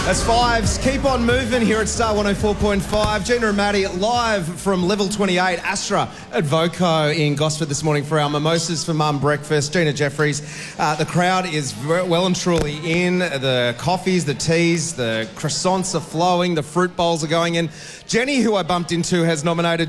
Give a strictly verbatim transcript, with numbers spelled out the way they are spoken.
That's Fives. Keep on moving here at Star one oh four point five. Gina and Maddie live from level twenty-eight, Astra at Voco in Gosford this morning for our Mimosas for Mum breakfast. Gina Jeffries. Uh, the crowd is well and truly in. The coffees, the teas, the croissants are flowing. The fruit bowls are going in. Jenny, who I bumped into, has nominated